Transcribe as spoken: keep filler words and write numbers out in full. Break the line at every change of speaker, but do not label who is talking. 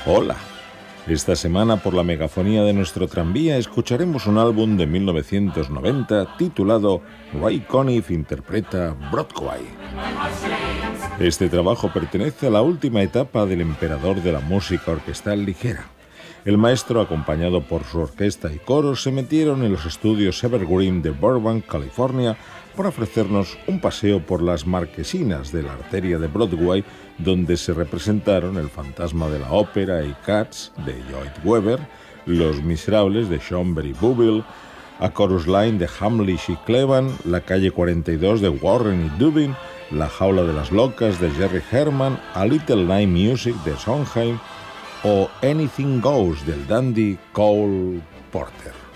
Hola. Esta semana por la megafonía de nuestro tranvía escucharemos un álbum de mil novecientos noventa titulado Ray Conniff interpreta Broadway. Este trabajo pertenece a la última etapa del emperador de la música orquestal ligera. El maestro, acompañado por su orquesta y coros, se metieron en los estudios Evergreen de Burbank, California, para ofrecernos un paseo por las marquesinas de la arteria de Broadway, donde se representaron El fantasma de la ópera y Cats, de Lloyd Webber, Los Miserables, de Schönberg y Bouville, A Chorus Line, de Hamlisch y Clevan, La calle cuarenta y dos, de Warren y Dubin, La jaula de las locas, de Jerry Herman, A Little Night Music, de Sondheim, o Anything Goes, del dandy Cole Porter.